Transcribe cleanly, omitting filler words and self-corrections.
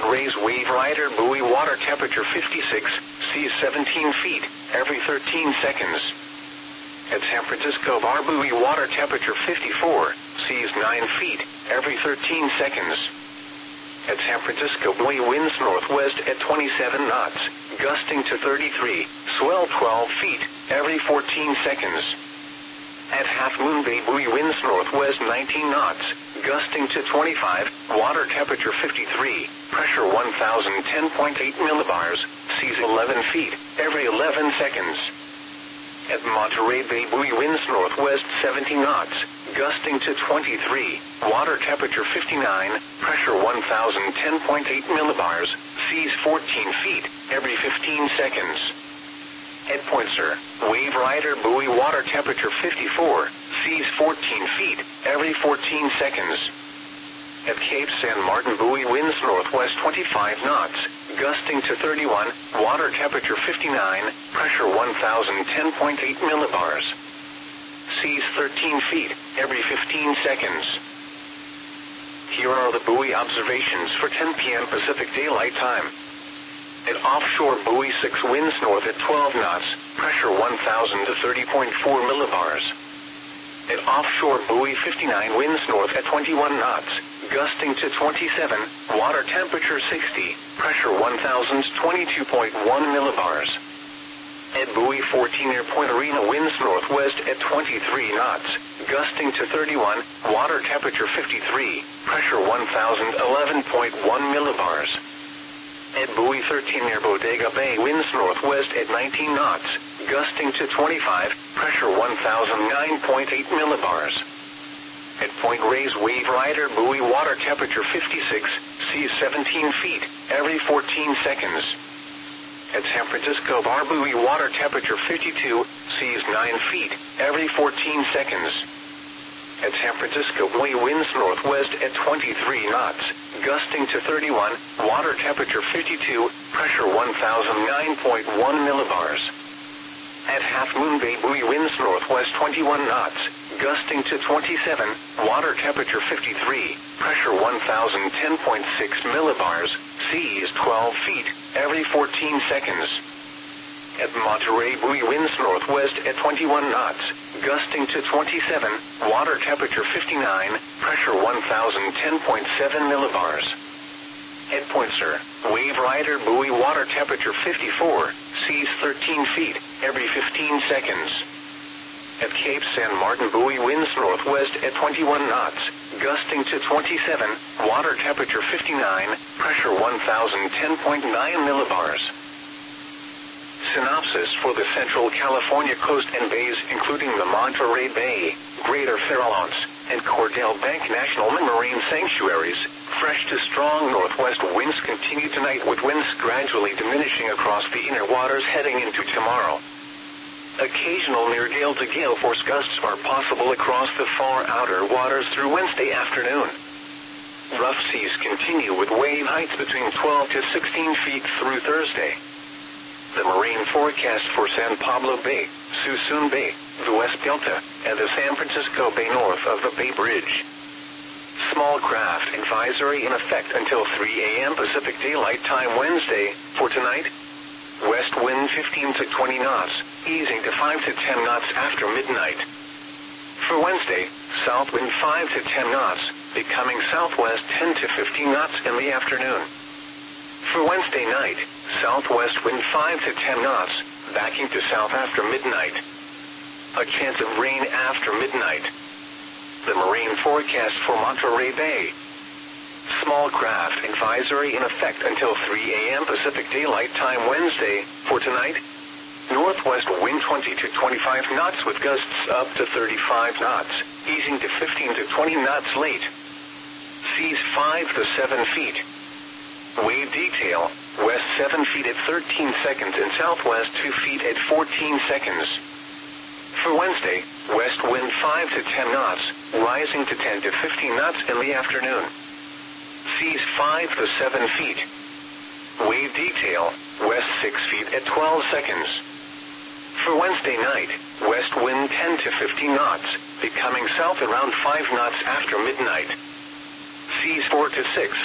raise wave rider buoy water temperature 56, seas 17 feet, every 13 seconds. At San Francisco Bar buoy water temperature 54, seas 9 feet, every 13 seconds. At San Francisco buoy winds northwest at 27 knots, gusting to 33, swell 12 feet, every 14 seconds. At Half Moon Bay buoy winds northwest 19 knots, gusting to 25, water temperature 53, pressure 1010.8 millibars, seas 11 feet, every 11 seconds. At Monterey Bay buoy winds northwest 70 knots, gusting to 23, water temperature 59, pressure 1010.8 millibars, seas 14 feet, every 15 seconds. At Point Sur, wave rider buoy water temperature 54, seas 14 feet, every 14 seconds. At Cape San Martin buoy winds northwest 25 knots, gusting to 31, water temperature 59, pressure 1010.8 millibars. Seas 13 feet, every 15 seconds. Here are the buoy observations for 10 p.m. Pacific Daylight Time. At offshore buoy 6 winds north at 12 knots, pressure 1000 to 30.4 millibars. At offshore buoy 59 winds north at 21 knots, gusting to 27, water temperature 60, pressure 1022.1 millibars. At buoy 14 near Point Arena winds northwest at 23 knots, gusting to 31, water temperature 53, pressure 1011.1 millibars. At buoy 13 near Bodega Bay winds northwest at 19 knots, gusting to 25, pressure 1009.8 millibars. At Point Reyes wave rider buoy water temperature 56, seas 17 feet, every 14 seconds. At San Francisco Bar buoy water temperature 52, seas 9 feet, every 14 seconds. At San Francisco buoy winds northwest at 23 knots, gusting to 31, water temperature 52, pressure 1009.1 millibars. At Half Moon Bay buoy winds northwest 21 knots, gusting to 27, water temperature 53, pressure 1010.6 millibars, seas 12 feet, every 14 seconds. At Monterey buoy winds northwest at 21 knots, gusting to 27, water temperature 59, pressure 1010.7 millibars. At Point Sur, wave rider buoy water temperature 54, seas 13 feet, every 15 seconds. At Cape San Martin buoy winds northwest at 21 knots, gusting to 27, water temperature 59, pressure 1010.9 millibars. Synopsis for the Central California coast and bays including the Monterey Bay, Greater Farallones, and Cordell Bank National Marine Sanctuaries. Fresh to strong northwest winds continue tonight with winds gradually diminishing across the inner waters heading into tomorrow. Occasional near gale to gale force gusts are possible across the far outer waters through Wednesday afternoon. Rough seas continue with wave heights between 12 to 16 feet through Thursday. The marine forecast for San Pablo Bay, Suisun Bay, the West Delta, and the San Francisco Bay north of the Bay Bridge. Small craft advisory in effect until 3 a.m. Pacific Daylight Time Wednesday. For tonight, west wind 15 to 20 knots, easing to 5 to 10 knots after midnight. For Wednesday, south wind 5 to 10 knots, becoming southwest 10 to 15 knots in the afternoon. For Wednesday night, southwest wind 5 to 10 knots, backing to south after midnight. A chance of rain after midnight. The marine forecast for Monterey Bay. Small craft advisory in effect until 3 a.m. Pacific Daylight Time Wednesday. For tonight, northwest wind 20 to 25 knots with gusts up to 35 knots, easing to 15 to 20 knots late. Seas 5 to 7 feet. Wave detail, west 7 feet at 13 seconds and southwest 2 feet at 14 seconds. For Wednesday, west wind 5 to 10 knots, rising to 10 to 15 knots in the afternoon. Seas 5 to 7 feet. Wave detail, west 6 feet at 12 seconds. For Wednesday night, west wind 10 to 15 knots, becoming south around 5 knots after midnight. Seas 4 to 6